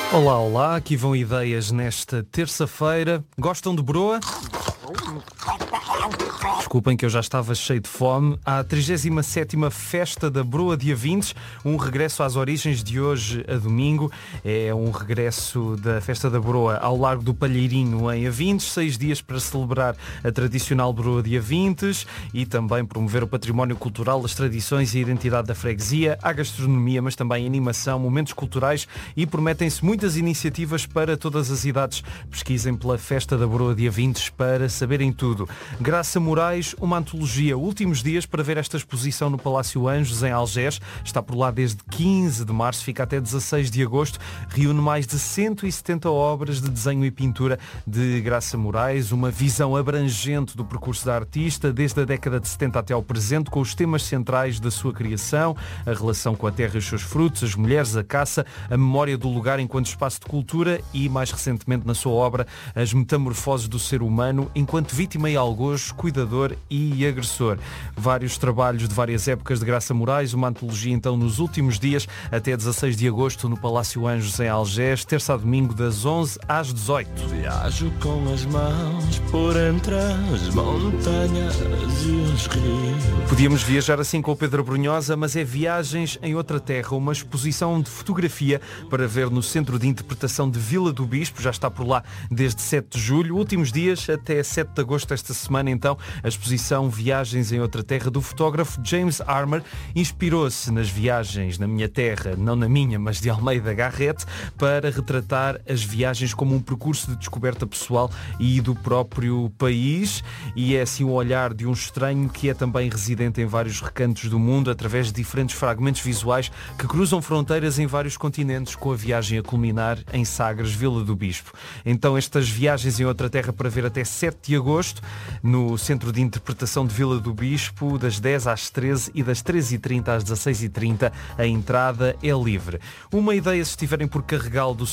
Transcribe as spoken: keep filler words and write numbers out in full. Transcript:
Olá, olá, aqui vão ideias nesta terça-feira. Gostam de broa? Desculpem que eu já estava cheio de fome. A trigésima sétima Festa da Broa de Avintes, um regresso às origens de hoje a domingo. É um regresso da Festa da Broa ao Largo do Palheirinho em Avintes, seis dias para celebrar a tradicional Broa de Avintes e também promover o património cultural, as tradições e a identidade da freguesia, a gastronomia, mas também animação, momentos culturais e prometem-se muitas iniciativas para todas as idades. Pesquisem pela Festa da Broa de Avintes para saberem tudo. Graça Moraes, uma antologia, últimos dias para ver esta exposição no Palácio Anjos, em Algés. Está por lá desde quinze de março, fica até dezasseis de agosto. Reúne mais de cento e setenta obras de desenho e pintura de Graça Moraes, uma visão abrangente do percurso da artista, desde a década de setenta até ao presente, com os temas centrais da sua criação, a relação com a terra e os seus frutos, as mulheres, a caça, a memória do lugar enquanto espaço de cultura e, mais recentemente na sua obra, as metamorfoses do ser humano enquanto vítima e algoz, cuidador e agressor. Vários trabalhos de várias épocas de Graça Moraes, uma antologia então nos últimos dias, até dezasseis de agosto no Palácio Anjos em Algés, terça a domingo das onze às dezoito. Viajo com as mãos por entre as montanhas e os rios. Podíamos viajar assim com o Pedro Brunhosa, mas é Viagens em Outra Terra, uma exposição de fotografia para ver no Centro de Interpretação de Vila do Bispo, já está por lá desde sete de julho, últimos dias até sete de agosto esta semana então, a exposição Viagens em Outra Terra do fotógrafo James Armour. Inspirou-se nas viagens na minha terra, não na minha, mas de Almeida Garrett, para retratar as viagens como um percurso de descoberta pessoal e do próprio país, e é assim o olhar de um estranho que é também residente em vários recantos do mundo, através de diferentes fragmentos visuais que cruzam fronteiras em vários continentes, com a viagem a culminar em Sagres, Vila do Bispo. Então estas Viagens em Outra Terra para ver até sete de agosto no Centro de Interpretação de Vila do Bispo, das dez às treze e das treze e trinta às dezasseis e trinta. A entrada é livre. Uma ideia, se estiverem por Carregal do